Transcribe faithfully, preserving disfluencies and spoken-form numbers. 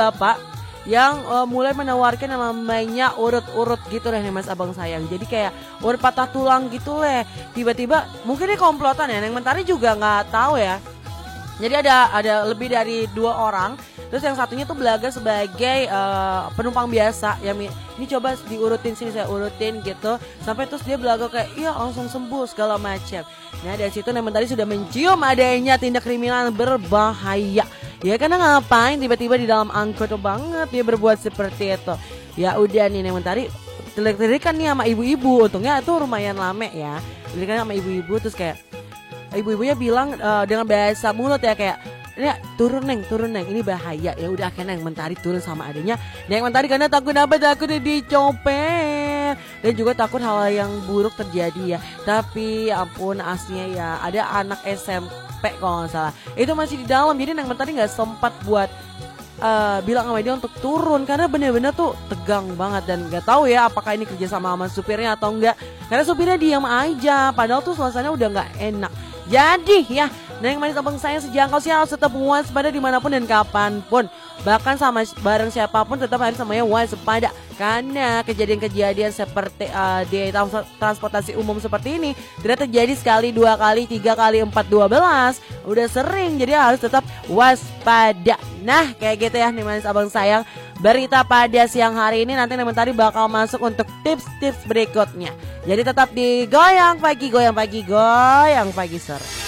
bapak yang uh, mulai menawarkan yang namanya urut-urut gitu deh nih mas abang sayang. Jadi kayak urut patah tulang gitu leh. Tiba-tiba mungkin ini komplotan ya, Neng Mentari juga nggak tahu ya. Jadi ada ada lebih dari dua orang. Terus yang satunya tuh belaga sebagai uh, penumpang biasa. Yang ini coba diurutin sini, saya urutin gitu. Sampai terus dia belaga kayak iya langsung sembuh segala macam. Nah dari situ Neng Mentari sudah mencium adanya tindak kriminal berbahaya. Ya karena ngapain tiba-tiba di dalam angkot banget dia berbuat seperti itu. Ya udah nih Neng Mentari telik-telikan nih sama ibu-ibu. Untungnya itu lumayan lame ya. Telikan sama ibu-ibu terus kayak ibu-ibunya bilang uh, dengan bahasa mulut ya kayak ini turun Neng, turun Neng, ini bahaya. Ya udah akhirnya Neng Mentari turun sama adanya. Neng Mentari karena takut apa? Takut dicopet dan juga takut hal yang buruk terjadi ya. Tapi ya ampun aslinya ya ada anak S M P kalau nggak salah. Itu masih di dalam jadi Neng Mentari nggak sempat buat uh, bilang sama dia untuk turun karena bener-bener tuh tegang banget dan nggak tahu ya apakah ini kerja sama sama supirnya atau enggak. Karena supirnya diam aja, padahal tuh suasananya udah nggak enak. Jadi ya, Neng Manis abang saya sejangkau sih harus tetap waspada dimanapun dan kapanpun. Bahkan sama bareng siapapun tetap harus namanya waspada. Karena kejadian-kejadian seperti uh, di transportasi umum seperti ini tidak terjadi sekali, dua kali, tiga kali, empat, dua belas. Udah sering, jadi harus tetap waspada. Nah kayak gitu ya Neng Manis abang sayang. Berita pada siang hari ini nanti Neng Mentari bakal masuk untuk tips-tips berikutnya. Jadi tetap di Goyang Pagi, Goyang Pagi, Goyang Pagi sore.